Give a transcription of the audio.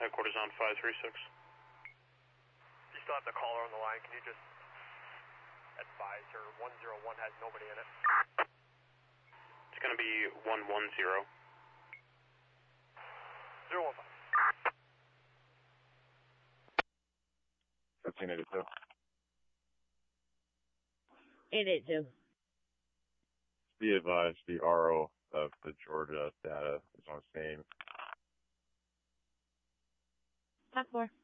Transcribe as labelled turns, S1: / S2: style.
S1: headquarters on 536.
S2: You still have the caller on the line. Can you just advise her 101 has nobody in it?
S1: It's going to be 110.
S2: 015.
S3: 1582.
S4: 882.
S3: Be advised, the RO of the Georgia data is on the same.
S4: Top 4.